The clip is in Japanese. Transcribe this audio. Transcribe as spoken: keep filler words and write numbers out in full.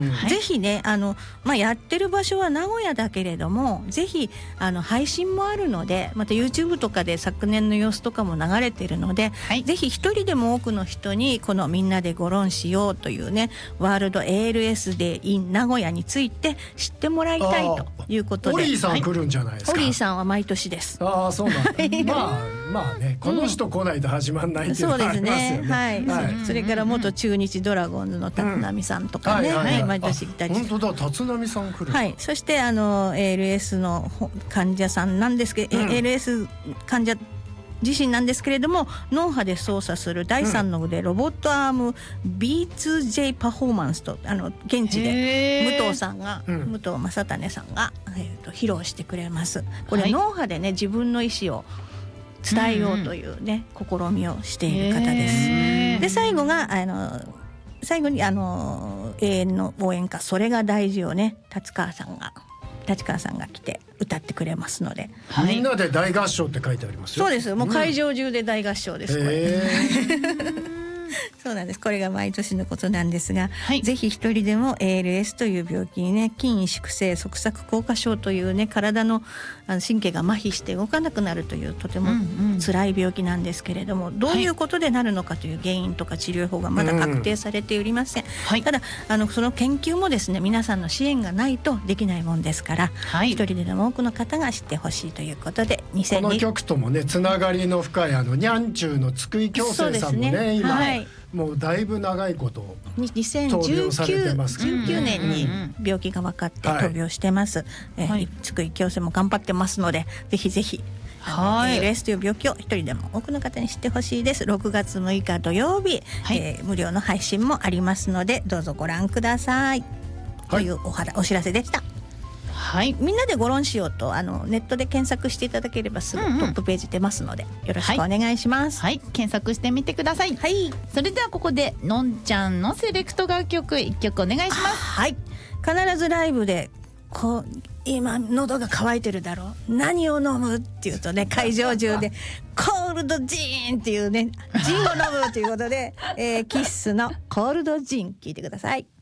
うん、ぜひねあの、まあ、やってる場所は名古屋だけれども、ぜひあの配信もあるので、また YouTube とかで昨年の様子とかも流れてるので、はい、ぜひ一人でも多くの人にこのみんなでご論しようというねワールド エーエルエス デー in 名古屋について知ってもらいたいということで、 オリーさん来るんじゃないですか。 はい、オリーさんは毎年です。 ああそうなんだまあまあねこの人来ないと始まんないっていうのがありますよね。 そうですね、はい、はい、それから元中日ドラゴンズの立浪さんとかね、うん、はいはいはい、毎年来たり。 本当だ、立浪さん来る。 はい、そしてあの エーエルエス の患者さんなんですけど、うん、エーエルエス 患者自身なんですけれども、脳波で操作するだいさんの腕、うん、ロボットアーム ビーツージェイ パフォーマンスとあの現地で武藤さんが、うん、武藤正種さんが、えー、と披露してくれます。これ、はい、脳波でね自分の意思を伝えようというね、うん、試みをしている方です。で最後があの最後にあの永遠の応援歌それが大事をね立川さんが立川さんが来て歌ってくれますので、 はい、みんなで大合唱って書いてありますよ。 そうです、もう会場中で大合唱です、うん、これそうなんです。これが毎年のことなんですが、はい、ぜひ一人でも エーエルエス という病気にね、筋萎縮性側索硬化症というね体の神経が麻痺して動かなくなるというとても辛い病気なんですけれども、うんうん、どういうことでなるのかという原因とか治療法がまだ確定されておりません、はい、ただあのその研究もですね皆さんの支援がないとできないもんですから、はい、一人でも多くの方が知ってほしいということでにせんにこの曲ともねつながりの深いあのにゃんちゅうの津久井京生さんも ね, ね今、はい、もうだいぶ長いことにせんじゅうきゅうねんに病気が分かって闘病してます、はい、えー、津久井京生も頑張ってますので、ぜひぜひはい、エーエルエス という病気を一人でも多くの方に知ってほしいです。ろくがつむいか土曜日、はい、えー、無料の配信もありますのでどうぞご覧ください、はい、というおはらお知らせでした。はい、みんなでご論しようとあのネットで検索していただければすぐトップページ出ますので、うんうん、よろしくお願いします。 はい、はい、検索してみてください。はい、それではここでのんちゃんのセレクト楽曲いっきょくお願いします。 はい、必ずライブでこう今喉が渇いてるだろう、何を飲むっていうとね会場中でコールドジーンっていうねジンを飲むということで、えー、キッスのコールドジン聞いてください。